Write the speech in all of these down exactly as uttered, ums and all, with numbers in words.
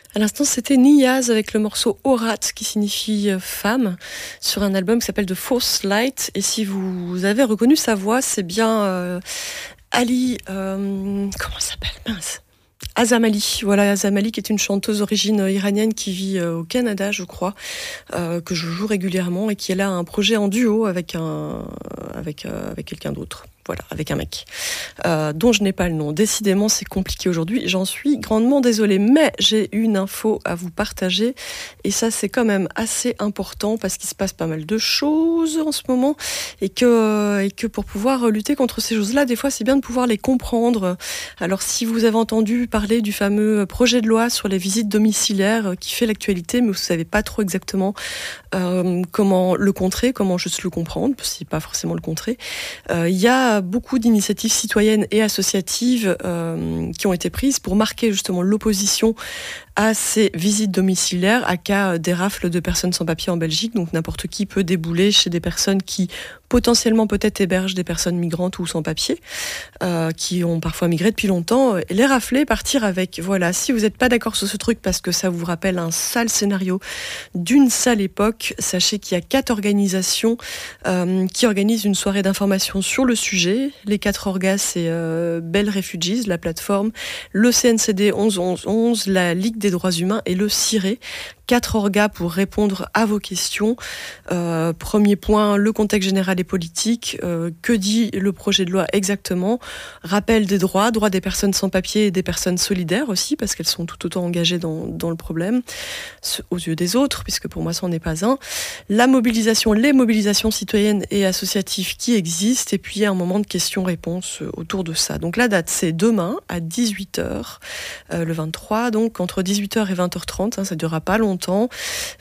À l'instant, c'était Niyaz avec le morceau Aurat, qui signifie femme, sur un album qui s'appelle The Force Light. Et si vous avez reconnu sa voix, c'est bien euh, Ali... Euh, comment elle s'appelle ? Mince. Azam Ali, voilà, Azam Ali qui est une chanteuse d'origine iranienne qui vit euh, au Canada, je crois, euh, que je joue régulièrement et qui elle a un projet en duo avec un avec euh, avec quelqu'un d'autre. Voilà, avec un mec, euh, dont je n'ai pas le nom. Décidément, c'est compliqué aujourd'hui. J'en suis grandement désolée, mais j'ai une info à vous partager. Et ça, c'est quand même assez important parce qu'il se passe pas mal de choses en ce moment. Et que, et que pour pouvoir lutter contre ces choses-là, des fois, c'est bien de pouvoir les comprendre. Alors, si vous avez entendu parler du fameux projet de loi sur les visites domiciliaires qui fait l'actualité, mais vous savez pas trop exactement euh, comment le contrer, comment juste le comprendre, c'est pas forcément le contrer, euh, il y a beaucoup d'initiatives citoyennes et associatives euh, qui ont été prises pour marquer justement l'opposition à ces visites domiciliaires, à cas des rafles de personnes sans papier en Belgique. Donc n'importe qui peut débouler chez des personnes qui potentiellement peut-être hébergent des personnes migrantes ou sans papier, euh, qui ont parfois migré depuis longtemps, et les rafler, partir avec. Voilà, si vous n'êtes pas d'accord sur ce truc parce que ça vous rappelle un sale scénario d'une sale époque, sachez qu'il y a quatre organisations euh, qui organisent une soirée d'information sur le sujet. Les quatre orgas, c'est euh, Bell Refugees, la plateforme, le C N C D onze onze onze, la Ligue des droits humains et le C I R E. Quatre orgas pour répondre à vos questions. Euh, premier point, le contexte général et politique. Euh, que dit le projet de loi exactement ? Rappel des droits, droits des personnes sans papier et des personnes solidaires aussi, parce qu'elles sont tout autant engagées dans, dans le problème, aux yeux des autres, puisque pour moi, ça n'en est pas un. La mobilisation, les mobilisations citoyennes et associatives qui existent, et puis un moment de questions-réponses autour de ça. Donc la date, c'est demain à dix-huit heures, euh, le vingt-trois, donc entre dix-huit heures et vingt heures trente, hein, ça ne durera pas longtemps. Temps,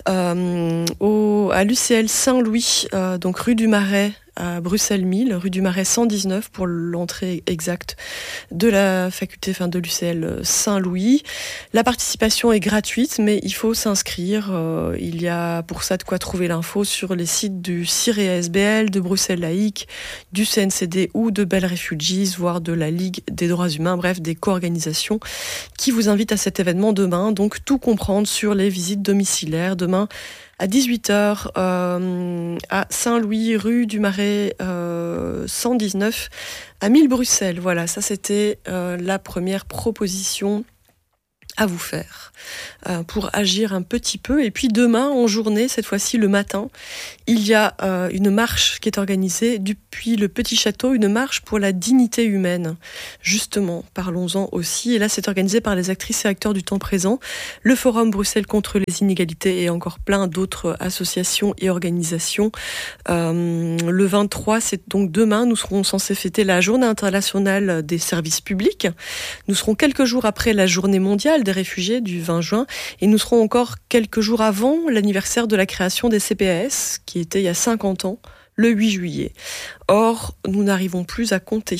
euh, au, à l'U C L Saint-Louis, euh, donc rue du Marais, à Bruxelles mille, rue du Marais cent dix-neuf pour l'entrée exacte de la faculté, enfin de l'U C L Saint-Louis. La participation est gratuite, mais il faut s'inscrire. Euh, il y a pour ça de quoi trouver l'info sur les sites du C I R E A S B L, de Bruxelles Laïque, du C N C D ou de Bell Refugees, voire de la Ligue des droits humains, bref, des co-organisations qui vous invitent à cet événement demain. Donc tout comprendre sur les visites domiciliaires demain à dix-huit heures euh, à Saint-Louis, rue du Marais euh, cent dix-neuf à mille Bruxelles. Voilà, ça c'était euh, la première proposition à vous faire euh, pour agir un petit peu. Et puis demain, en journée, cette fois-ci le matin, il y a euh, une marche qui est organisée depuis le Petit Château, une marche pour la dignité humaine. Justement, parlons-en aussi. Et là, c'est organisé par les actrices et acteurs du temps présent, le Forum Bruxelles contre les inégalités et encore plein d'autres associations et organisations. Euh, le vingt-trois, c'est donc demain, nous serons censés fêter la Journée internationale des services publics. Nous serons quelques jours après la Journée mondiale des réfugiés du vingt juin, et nous serons encore quelques jours avant l'anniversaire de la création des C P A S, qui était il y a cinquante ans, le huit juillet. Or, nous n'arrivons plus à compter.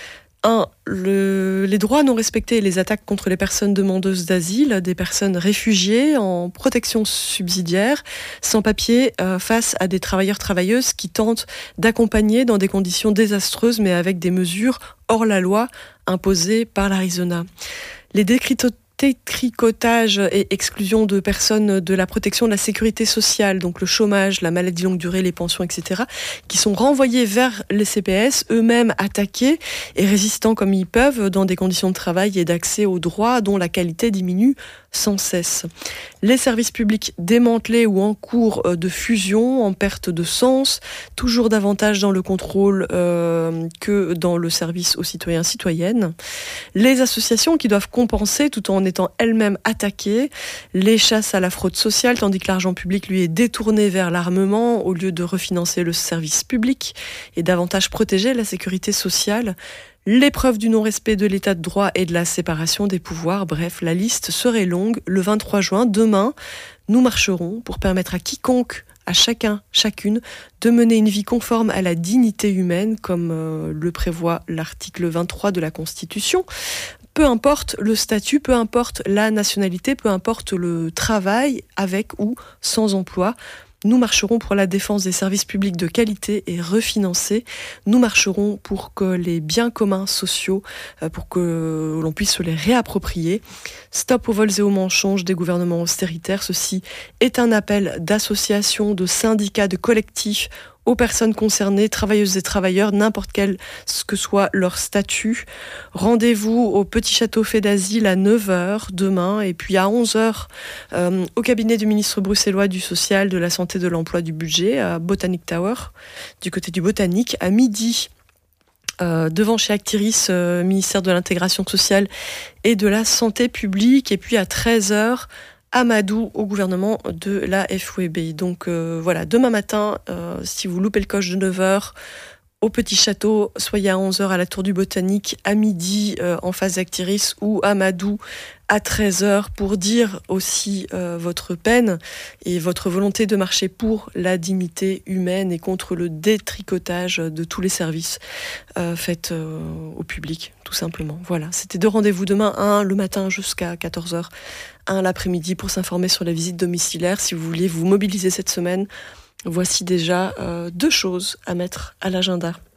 un. Le, les droits non respectés et les attaques contre les personnes demandeuses d'asile, des personnes réfugiées en protection subsidiaire, sans papier, euh, face à des travailleurs-travailleuses qui tentent d'accompagner dans des conditions désastreuses, mais avec des mesures hors la loi imposées par l'Arizona. Les décrito- Tricotage et exclusion de personnes de la protection de la sécurité sociale, donc le chômage, la maladie longue durée, les pensions, et cetera, qui sont renvoyés vers les C P S, eux-mêmes attaqués et résistant comme ils peuvent dans des conditions de travail et d'accès aux droits dont la qualité diminue sans cesse. Les services publics démantelés ou en cours de fusion, en perte de sens, toujours davantage dans le contrôle euh, que dans le service aux citoyens citoyennes. Les associations qui doivent compenser tout en étant elles-mêmes attaquées, les chasses à la fraude sociale, tandis que l'argent public lui est détourné vers l'armement au lieu de refinancer le service public et davantage protéger la sécurité sociale. L'épreuve du non-respect de l'état de droit et de la séparation des pouvoirs, bref, la liste serait longue. Le vingt-trois juin, demain, nous marcherons pour permettre à quiconque, à chacun, chacune, de mener une vie conforme à la dignité humaine, comme euh, le prévoit l'article vingt-trois de la Constitution. Peu importe le statut, peu importe la nationalité, peu importe le travail, avec ou sans emploi. Nous marcherons pour la défense des services publics de qualité et refinancés. Nous marcherons pour que les biens communs sociaux, pour que l'on puisse se les réapproprier. Stop aux vols et aux mensonges des gouvernements austéritaires. Ceci est un appel d'associations, de syndicats, de collectifs aux personnes concernées, travailleuses et travailleurs, n'importe quel que soit leur statut. Rendez-vous au Petit Château Fait d'Asile à neuf heures demain et puis à onze heures euh, au cabinet du ministre bruxellois du Social, de la Santé, de l'Emploi, du Budget à Botanic Tower, du côté du Botanique. À midi, euh, devant chez Actiris, euh, ministère de l'Intégration sociale et de la Santé publique. Et puis à treize heures, Amadou au gouvernement de la F O E B. Donc euh, voilà, demain matin, euh, si vous loupez le coche de neuf heures, au Petit Château, soyez à onze heures à la Tour du Botanique, à midi euh, en face d'Actiris, ou Amadou à treize heures pour dire aussi euh, votre peine et votre volonté de marcher pour la dignité humaine et contre le détricotage de tous les services euh, faits euh, au public, tout simplement. Voilà, c'était deux rendez-vous demain, un le matin jusqu'à quatorze heures, un l'après-midi pour s'informer sur la visite domiciliaire. Si vous voulez vous mobiliser cette semaine, voici déjà euh, deux choses à mettre à l'agenda.